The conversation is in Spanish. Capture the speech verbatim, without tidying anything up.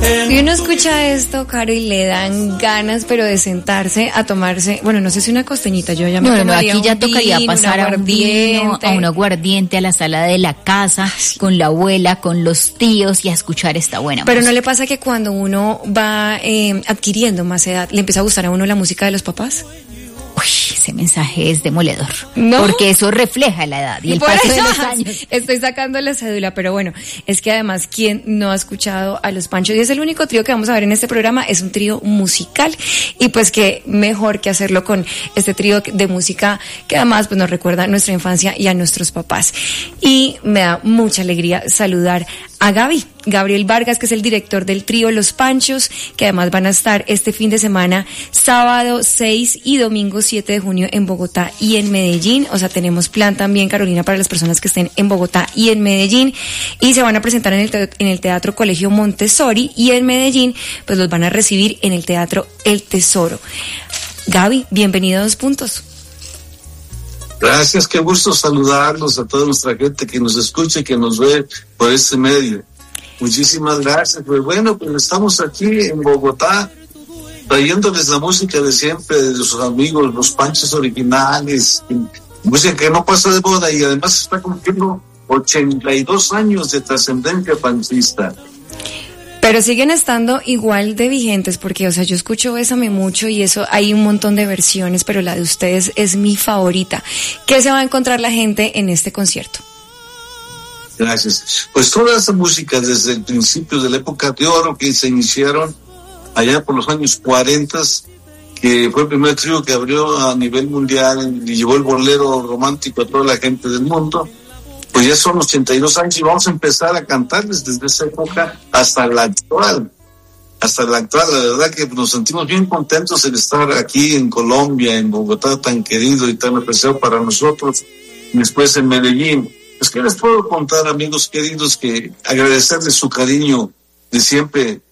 Y uno escucha esto, Caro, y le dan ganas, pero de sentarse a tomarse, bueno, no sé si una costeñita, yo ya me no, tomaría no, aquí ya un tocaría vino, pasar a un vino, a un aguardiente, a la sala de la casa, sí, con la abuela, con los tíos y a escuchar esta buena pero música. ¿no le pasa que cuando uno va eh, adquiriendo más edad, le empieza a gustar a uno la música de los papás? Uy, ese mensaje es demoledor, ¿no? Porque eso refleja la edad y el Por paso eso, de los años. Estoy sacando la cédula, pero bueno, es que además, ¿quién no ha escuchado a Los Panchos? Y es el único trío que vamos a ver en este programa, es un trío musical, y pues qué mejor que hacerlo con este trío de música que además pues nos recuerda a nuestra infancia y a nuestros papás. Y me da mucha alegría saludar a Gaby, Gabriel Vargas, que es el director del trío Los Panchos, que además van a estar este fin de semana, sábado seis y domingo siete de junio en Bogotá y en Medellín. O sea, tenemos plan también, Carolina, para las personas que estén en Bogotá y en Medellín, y se van a presentar en el, te- en el Teatro Colegio Montessori, y en Medellín pues los van a recibir en el Teatro El Tesoro. Gaby, bienvenido a Dos Puntos. Gracias, qué gusto saludarlos a toda nuestra gente que nos escucha y que nos ve por este medio. Muchísimas gracias. Pues bueno, pues estamos aquí en Bogotá trayéndoles la música de siempre, de sus amigos, los Panchos originales, música que no pasa de moda y además está cumpliendo ochenta y dos años de trascendencia panchista. Pero siguen estando igual de vigentes, porque, o sea, yo escucho Bésame Mucho y eso, hay un montón de versiones, pero la de ustedes es mi favorita. ¿Qué se va a encontrar la gente en este concierto? Gracias. Pues toda esa música desde el principio de la época de oro que se iniciaron allá por los años cuarenta, que fue el primer trío que abrió a nivel mundial y llevó el bolero romántico a toda la gente del mundo. Pues ya son ochenta y dos años y vamos a empezar a cantarles desde esa época hasta la actual, hasta la actual. La verdad que nos sentimos bien contentos de estar aquí en Colombia, en Bogotá, tan querido y tan apreciado para nosotros, y después en Medellín. Pues, ¿qué les puedo contar, amigos queridos? Que agradecerles su cariño de siempre